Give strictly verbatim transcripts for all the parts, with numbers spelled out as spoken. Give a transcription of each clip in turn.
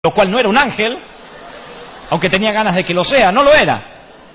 lo cual no era un ángel, aunque tenía ganas de que lo sea, no lo era.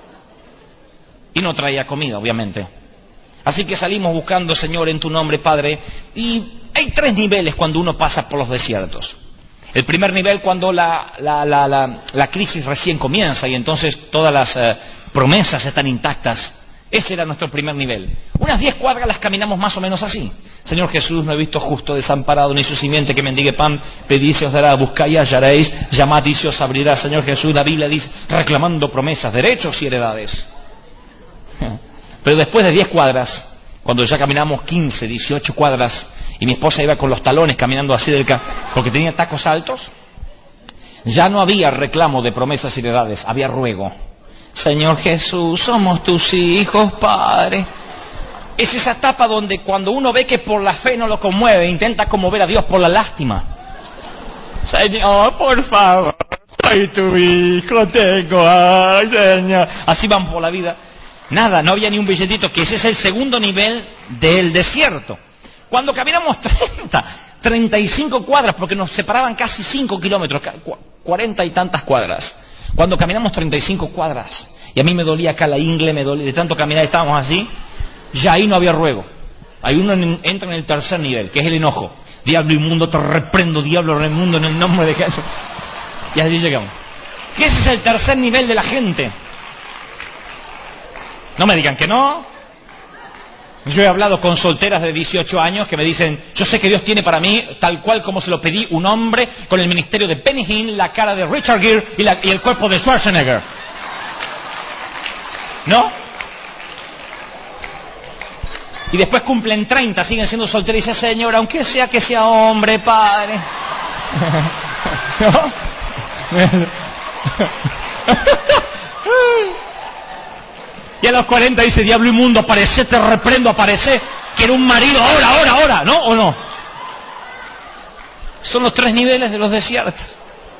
Y no traía comida, obviamente. Así que salimos buscando, Señor, en tu nombre, Padre. Y hay tres niveles cuando uno pasa por los desiertos. El primer nivel cuando la, la, la, la, la crisis recién comienza y entonces todas las eh, promesas están intactas. Ese era nuestro primer nivel. Unas diez cuadras las caminamos más o menos así. Señor Jesús, no he visto justo desamparado ni su simiente que mendigue pan. Pedid se os dará, buscáis y hallaréis, llamad y se os abrirá. Señor Jesús, la Biblia dice, reclamando promesas, derechos y heredades. Pero después de diez cuadras, cuando ya caminamos quince, dieciocho cuadras, y mi esposa iba con los talones caminando así del ca... porque tenía tacos altos, ya no había reclamo de promesas y heredades, había ruego. Señor Jesús, somos tus hijos, Padre. Es esa etapa donde cuando uno ve que por la fe no lo conmueve, intenta conmover a Dios por la lástima. Señor, por favor, soy tu hijo, tengo, ay, Señor. Así van por la vida. Nada, no había ni un billetito, que ese es el segundo nivel del desierto. Cuando caminamos treinta, treinta y cinco cuadras, porque nos separaban casi cinco kilómetros, cuarenta y tantas cuadras. Cuando caminamos treinta y cinco cuadras, y a mí me dolía acá la ingle, me dolía de tanto caminar, estábamos así, ya ahí no había ruego. Ahí uno en, entra en el tercer nivel, que es el enojo. Diablo inmundo, te reprendo, diablo inmundo, en el nombre de Jesús. Y así llegamos. Que ese es el tercer nivel de la gente. No me digan que no. Yo he hablado con solteras de dieciocho años que me dicen, yo sé que Dios tiene para mí, tal cual como se lo pedí, un hombre con el ministerio de Benny Hinn, la cara de Richard Gere y, la, y el cuerpo de Schwarzenegger. ¿No? Y después cumplen treinta, siguen siendo solteras y dicen, Señor, aunque sea que sea hombre, Padre. ¿No? Y a los cuarenta dice, diablo inmundo, aparece, te reprendo, aparece. Quiero un marido, ahora, ahora, ahora, ¿no? ¿O no? Son los tres niveles de los desiertos.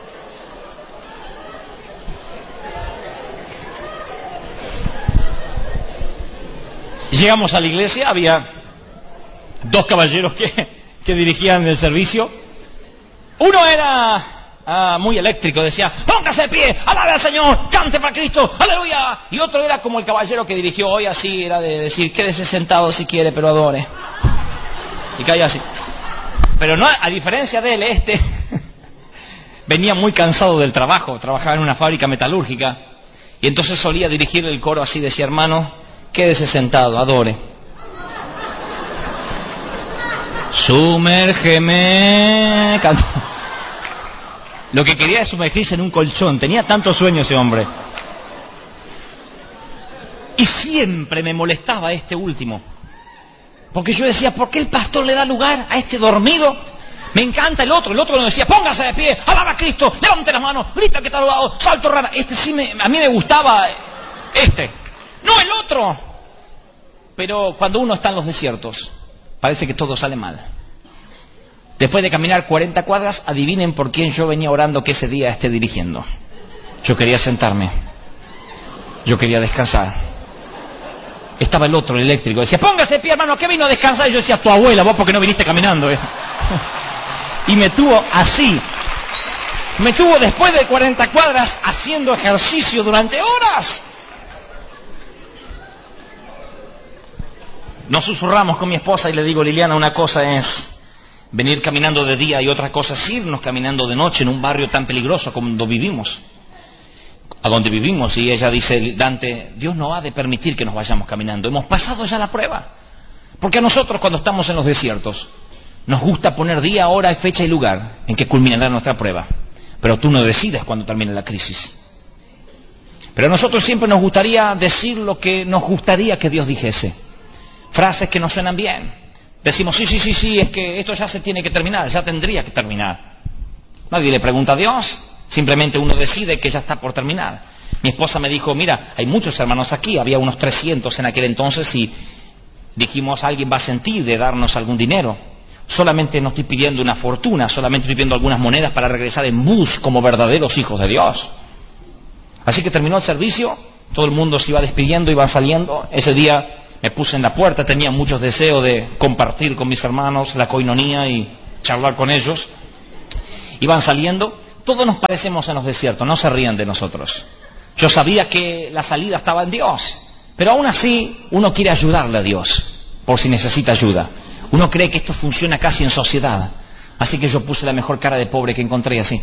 Llegamos a la iglesia, había dos caballeros que, que dirigían el servicio. Uno era... Ah, muy eléctrico, decía, póngase de pie, alabe al Señor, cante para Cristo, aleluya. Y otro era como el caballero que dirigió hoy, así, era de decir, quédese sentado si quiere, pero adore. Y caía así. Pero no, a diferencia de él, este venía muy cansado del trabajo, trabajaba en una fábrica metalúrgica, y entonces solía dirigir el coro así, decía, hermano, quédese sentado, adore. Sumérgeme, canta. Lo que quería es sumergirse en un colchón. Tenía tanto sueño ese hombre. Y siempre me molestaba este último. Porque yo decía, ¿por qué el pastor le da lugar a este dormido? Me encanta el otro. El otro nos decía, póngase de pie, alaba a Cristo, levante las manos, grita que está al lado, salto rana. Este sí, me, a mí me gustaba este. No el otro. Pero cuando uno está en los desiertos, parece que todo sale mal. Después de caminar cuarenta cuadras, adivinen por quién yo venía orando que ese día esté dirigiendo. Yo quería sentarme. Yo quería descansar. Estaba el otro, el eléctrico. Decía, póngase de pie, hermano, ¿qué vino a descansar? Y yo decía, tu abuela, vos porque no viniste caminando. ¿Eh? Y me tuvo así. Me tuvo después de cuarenta cuadras haciendo ejercicio durante horas. Nos susurramos con mi esposa y le digo, Liliana, una cosa es... venir caminando de día y otra cosa es irnos caminando de noche en un barrio tan peligroso como donde vivimos. A donde vivimos. Y ella dice, Dante, Dios no ha de permitir que nos vayamos caminando. Hemos pasado ya la prueba. Porque a nosotros cuando estamos en los desiertos, nos gusta poner día, hora, fecha y lugar en que culminará nuestra prueba. Pero tú no decides cuándo termine la crisis. Pero a nosotros siempre nos gustaría decir lo que nos gustaría que Dios dijese. Frases que nos suenan bien. Decimos, sí, sí, sí, sí, es que esto ya se tiene que terminar, ya tendría que terminar. Nadie le pregunta a Dios, simplemente uno decide que ya está por terminar. Mi esposa me dijo, mira, hay muchos hermanos aquí, había unos trescientos en aquel entonces y dijimos, alguien va a sentir de darnos algún dinero. Solamente no estoy pidiendo una fortuna, solamente estoy pidiendo algunas monedas para regresar en bus como verdaderos hijos de Dios. Así que terminó el servicio, todo el mundo se iba despidiendo, iban saliendo. Ese día me puse en la puerta, tenía muchos deseos de compartir con mis hermanos la coinonía y charlar con ellos. Iban saliendo, Todos nos parecemos en los desiertos, no se rían de nosotros. Yo sabía que la salida estaba en Dios, pero aún así uno quiere ayudarle a Dios, por si necesita ayuda. Uno cree que esto funciona casi en sociedad, así que yo puse la mejor cara de pobre que encontré así.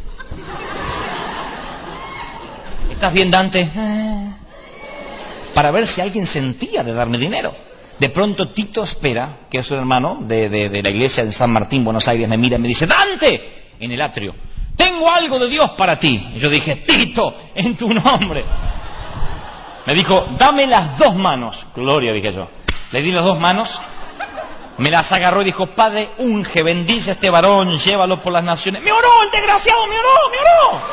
¿Estás bien, Dante? Para ver si alguien sentía de darme dinero. De pronto Tito Espera, que es un hermano de, de, de la iglesia de San Martín, Buenos Aires, me mira y me dice: ¡Dante! En el atrio, tengo algo de Dios para ti. Y yo dije: Tito, en tu nombre. Me dijo: dame las dos manos. Gloria, dije yo. Le di las dos manos, me las agarró y dijo: Padre, unge, bendice a este varón, llévalo por las naciones. Me oró el desgraciado, me oró, me oró.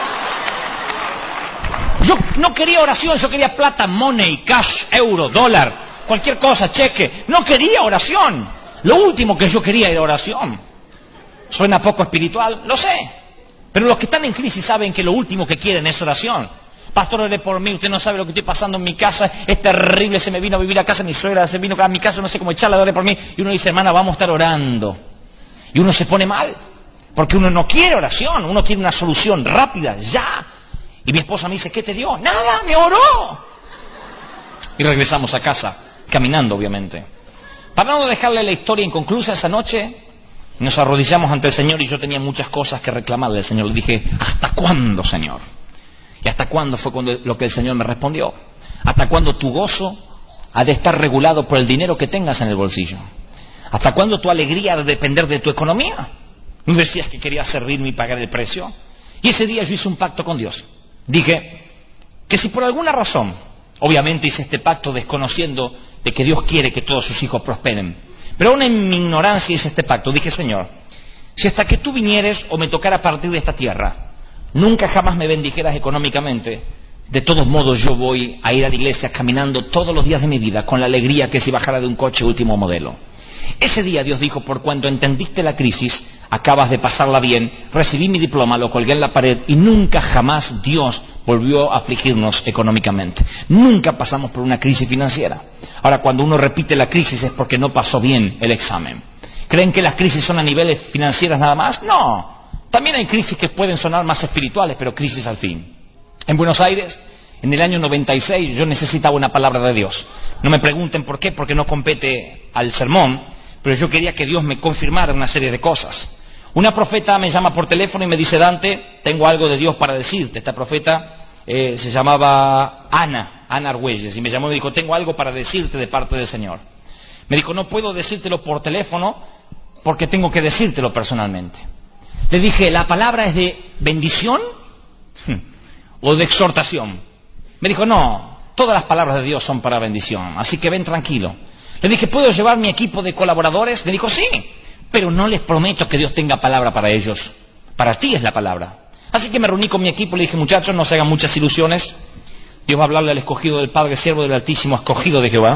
Yo no quería oración, yo quería plata, money, cash, euro, dólar, cualquier cosa, cheque. No quería oración. Lo último que yo quería era oración. Suena poco espiritual, lo sé. Pero los que están en crisis saben que lo último que quieren es oración. Pastor, ore por mí, usted no sabe lo que estoy pasando en mi casa, es terrible, se me vino a vivir a casa mi suegra, se vino a mi casa, no sé cómo echarla, ore por mí. Y uno dice: hermana, vamos a estar orando. Y uno se pone mal, porque uno no quiere oración, uno quiere una solución rápida, ya. Y mi esposa me dice: ¿qué te dio? Nada, me oró. Y regresamos a casa, caminando obviamente. Para no dejarle la historia inconclusa, esa noche nos arrodillamos ante el Señor y yo tenía muchas cosas que reclamarle al Señor. Le dije: ¿hasta cuándo, Señor? ¿Y hasta cuándo fue cuando lo que el Señor me respondió? ¿Hasta cuándo tu gozo ha de estar regulado por el dinero que tengas en el bolsillo? ¿Hasta cuándo tu alegría ha de depender de tu economía? ¿No decías que querías servirme y pagar el precio? Y ese día yo hice un pacto con Dios. Dije que si por alguna razón, obviamente hice este pacto desconociendo de que Dios quiere que todos sus hijos prosperen, pero aún en mi ignorancia hice este pacto. Dije: Señor, si hasta que tú vinieres o me tocara partir de esta tierra, nunca jamás me bendijeras económicamente, de todos modos yo voy a ir a la iglesia caminando todos los días de mi vida con la alegría que si bajara de un coche último modelo. Ese día Dios dijo: por cuanto entendiste la crisis, acabas de pasarla bien, recibí mi diploma, lo colgué en la pared y nunca jamás Dios volvió a afligirnos económicamente. Nunca pasamos por una crisis financiera. Ahora, cuando uno repite la crisis es porque no pasó bien el examen. ¿Creen que las crisis son a niveles financieros nada más? No. También hay crisis que pueden sonar más espirituales, pero crisis al fin. En Buenos Aires, en el año noventa y seis, yo necesitaba una palabra de Dios. No me pregunten por qué, porque no compete al sermón, pero yo quería que Dios me confirmara una serie de cosas. Una profeta me llama por teléfono y me dice: Dante, tengo algo de Dios para decirte. Esta profeta eh, se llamaba Ana, Ana Argüelles, y me llamó y me dijo: tengo algo para decirte de parte del Señor. Me dijo: no puedo decírtelo por teléfono porque tengo que decírtelo personalmente. Le dije: ¿la palabra es de bendición o de exhortación? Me dijo: no, todas las palabras de Dios son para bendición, así que ven tranquilo. Le dije: ¿puedo llevar mi equipo de colaboradores? Me dijo: sí, pero no les prometo que Dios tenga palabra para ellos. Para ti es la palabra. Así que me reuní con mi equipo y le dije: muchachos, no se hagan muchas ilusiones. Dios va a hablarle al escogido del Padre, siervo del Altísimo, escogido de Jehová.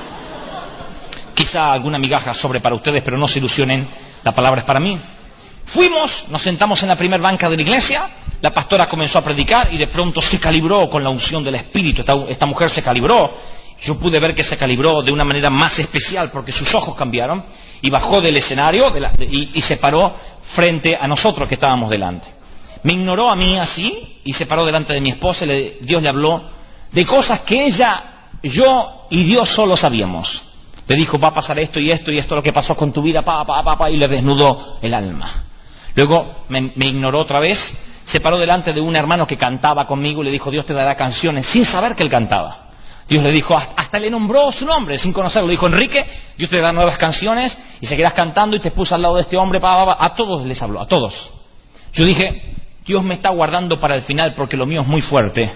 Quizá alguna migaja sobre para ustedes, pero no se ilusionen, la palabra es para mí. Fuimos, nos sentamos en la primer banca de la iglesia, la pastora comenzó a predicar y de pronto se calibró con la unción del Espíritu. Esta, esta mujer se calibró. Yo pude ver que se calibró de una manera más especial porque sus ojos cambiaron y bajó del escenario de la, de, y, y se paró frente a nosotros que estábamos delante. Me ignoró a mí así y se paró delante de mi esposa y le, Dios le habló de cosas que ella, yo y Dios solo sabíamos. Le dijo: va a pasar esto y esto y esto, lo que pasó con tu vida, pa, pa, pa, pa, y le desnudó el alma. Luego me, me ignoró otra vez, se paró delante de un hermano que cantaba conmigo y le dijo: Dios te dará canciones, sin saber que él cantaba. Dios le dijo, hasta le nombró su nombre, sin conocerlo. Le dijo: Enrique, Dios te dará nuevas canciones y seguirás cantando, y te puso al lado de este hombre. Pa, pa, pa. A todos les habló, a todos. Yo dije: Dios me está guardando para el final porque lo mío es muy fuerte.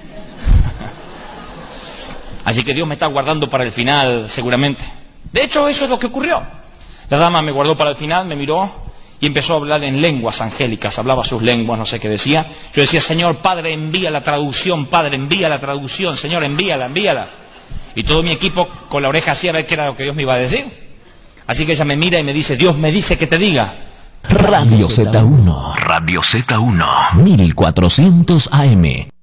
Así que Dios me está guardando para el final, seguramente. De hecho, eso es lo que ocurrió. La dama me guardó para el final, me miró y empezó a hablar en lenguas angélicas, hablaba sus lenguas, no sé qué decía. Yo decía: Señor, Padre, envía la traducción, Padre, envía la traducción, Señor, envíala, envíala. Y todo mi equipo con la oreja así a ver qué era lo que Dios me iba a decir. Así que ella me mira y me dice: Dios me dice que te diga. Radio Z uno. Radio Z uno. mil cuatrocientos A M.